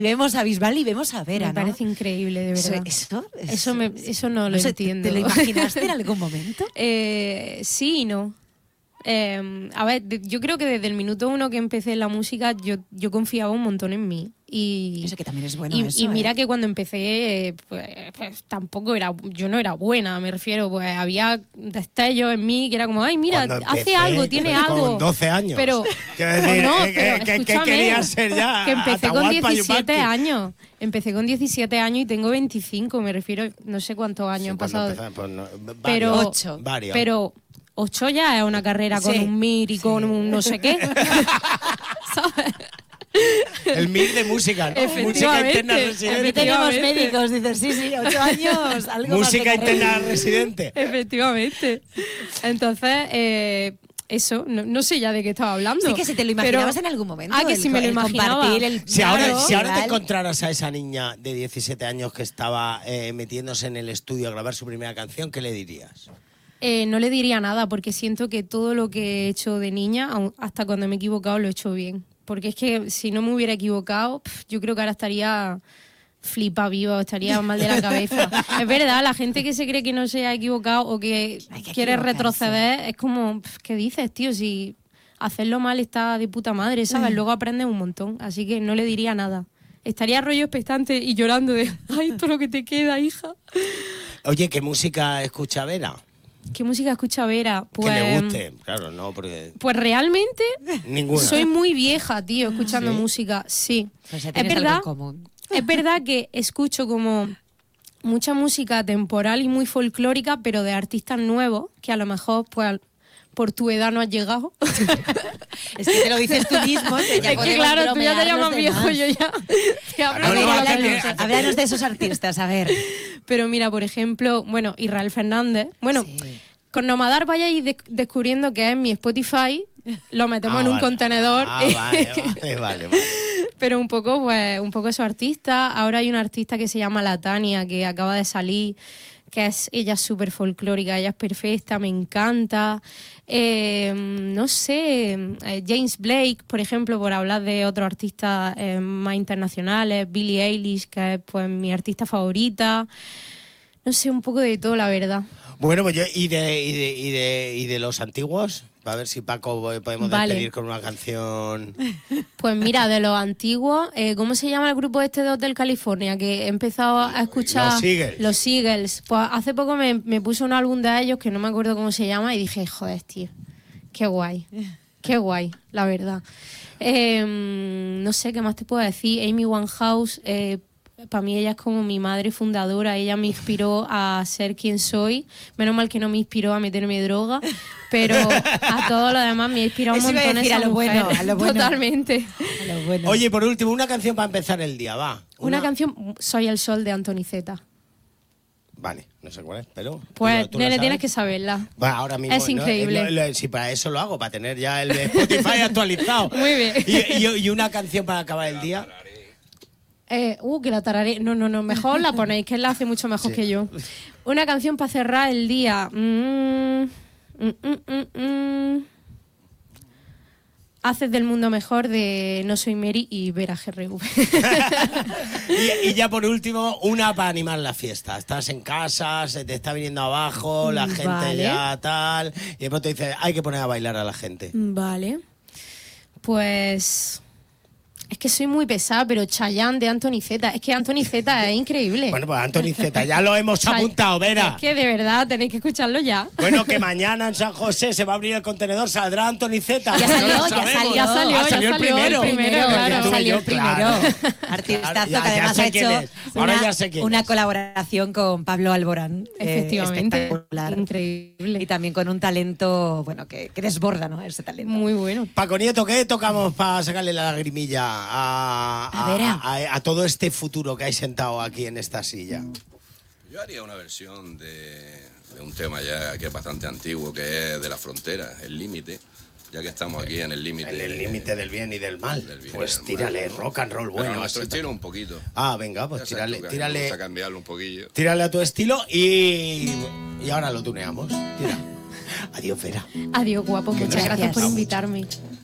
vemos a Bisbal y vemos a Vera, Me ¿no? parece increíble, de verdad. Eso no lo entiendo. ¿Te lo imaginaste en algún momento? Sí y no. A ver, yo creo que desde el minuto 1 que empecé en la música yo confiaba un montón en mí. Y eso que también es bueno. Y mira que cuando empecé, pues tampoco yo no era buena, me refiero, pues había destellos en mí que era como, ay, mira, hace algo, tiene algo. Con 12 años. Pero, decir, no, ¿qué querías ser ya? Que empecé con Atahualpa 17 Yupanqui. años. Empecé con 17 años y tengo 25, me refiero, no sé cuántos años han pasado. Pero 8. Pero 8 ya es una carrera con un MIR y con un no sé qué. ¿Sabes? El MIR de música, ¿no? Música interna residente. Aquí tenemos médicos, dices, sí, 8 años, algo música más de interna residente. Efectivamente. Entonces, eso, no sé ya de qué estaba hablando. Sí, que si te lo imaginabas en algún momento. Que si me lo imaginaba. Si ahora te encontraras a esa niña de 17 años que estaba metiéndose en el estudio a grabar su primera canción, ¿qué le dirías? No le diría nada, porque siento que todo lo que he hecho de niña, hasta cuando me he equivocado, lo he hecho bien. Porque es que si no me hubiera equivocado, yo creo que ahora estaría flipa vivo, estaría mal de la cabeza. Es verdad, la gente que se cree que no se ha equivocado o que quiere retroceder, es como, ¿qué dices, tío? Si hacerlo mal está de puta madre, ¿sabes? Luego aprendes un montón, así que no le diría nada. Estaría rollo expectante y llorando de, ay, todo lo que te queda, hija. Oye, ¿qué música escucha Vera? ¿Qué música escucha Vera? Pues, que le guste, claro, no, porque... Pues realmente ninguna. Soy muy vieja, tío, escuchando música, sí. Pues ya es verdad, algo en común. Es verdad que escucho como mucha música temporal y muy folclórica, pero de artistas nuevos, que a lo mejor pues por tu edad no has llegado. Es que te lo dices tú mismo. Que ya es que claro, tú ya te llamas viejo, yo ya... Háblanos de esos artistas, a ver. Pero mira, por ejemplo, bueno, Israel Fernández. Bueno, con Nomadar vaya a ir descubriendo que es mi Spotify, lo metemos en un contenedor. Vale. Pero un poco esos artistas. Ahora hay una artista que se llama La Tania, que acaba de salir, que ella es súper folclórica, ella es perfecta, me encanta. No sé, James Blake, por ejemplo, por hablar de otros artistas más internacionales, Billie Eilish, que es pues mi artista favorita. No sé, un poco de todo, la verdad. Bueno, pues yo, ¿y de los antiguos? A ver si Paco podemos despedir con una canción. Pues mira, de los antiguos, ¿cómo se llama el grupo este de Hotel California? Que he empezado a escuchar... Los Eagles. Pues hace poco me puse un álbum de ellos que no me acuerdo cómo se llama y dije, joder, tío, qué guay, la verdad. No sé, ¿qué más te puedo decir? Amy Winehouse... para mí ella es como mi madre fundadora, ella me inspiró a ser quien soy, menos mal que no me inspiró a meterme droga, pero a todo lo demás me ha inspirado un montón esa mujer. A lo bueno. Totalmente. A lo bueno. Oye, por último, una canción para empezar el día, va. Una canción, Soy el sol de Antoni Z. Vale, no sé cuál es, pero... Pues, nene, tienes que saberla. Bueno, ahora mismo, es increíble. Sí, para eso lo hago, para tener ya el Spotify actualizado. Muy bien. ¿Y una canción para acabar el día? Que la tararé. No, mejor la ponéis, que él la hace mucho mejor que yo. Una canción para cerrar el día. Haces del mundo mejor, de No soy Mary y Vera GRV. y ya por último, una para animar la fiesta. Estás en casa, se te está viniendo abajo, la gente ya tal, y de pronto dices, hay que poner a bailar a la gente. Vale. Pues... Es que soy muy pesada, pero Chayanne de Antoni Z. Es que Antoni Z es increíble. Bueno, pues Antoni Z, ya lo hemos apuntado, Vera. Es que de verdad tenéis que escucharlo ya. Bueno, que mañana en San José se va a abrir el contenedor, saldrá Antoni Z. Ya salió el primero. Claro. Artistazo que además ha hecho una colaboración con Pablo Alborán. Efectivamente. Espectacular. Increíble. Y también con un talento, bueno, que desborda, ¿no? Ese talento. Muy bueno. Paco Nieto, ¿qué tocamos para sacarle la lagrimilla a todo este futuro que hay sentado aquí en esta silla? Yo haría una versión de un tema ya que es bastante antiguo, que es de La Frontera, El Límite, ya que estamos aquí en el límite. El límite del bien y del mal. Pues tírale, rock and roll bueno. A nuestro estilo un poquito. Ah, venga, pues tírale. Vamos a cambiarlo un poquillo. Tírale a tu estilo y ahora lo tuneamos. Tira. Adiós, Vera. Adiós, guapo. Muchas gracias por invitarme.